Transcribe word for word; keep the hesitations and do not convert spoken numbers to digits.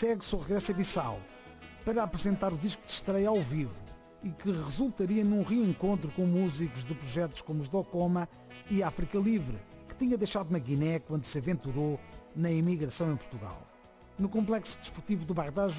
segue-se o regresso a Bissau para apresentar o disco de estreia ao vivo e que resultaria num reencontro com músicos de projetos como os Docoma e África Livre, que tinha deixado na Guiné quando se aventurou na imigração em Portugal. No complexo desportivo do Bairro da